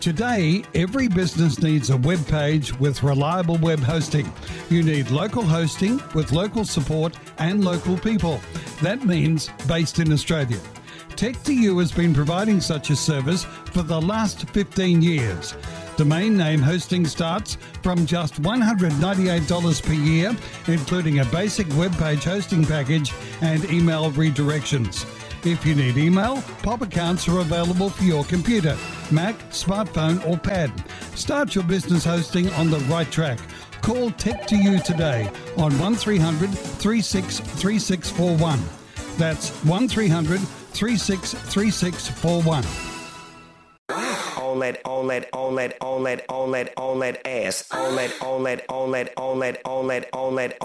Today, every business needs a web page with reliable web hosting. You need local hosting with local support and local people. That means based in Australia. Tech2U has been providing such a service for the last 15 years. Domain name hosting starts from just $198 per year, including a basic web page hosting package and email redirections. If you need email, POP accounts are available for your computer, Mac, smartphone or pad. Start your business hosting on the right track. Call Tech2U today on 1300 36 3641. That's 1300 36 3641. On that ass. On that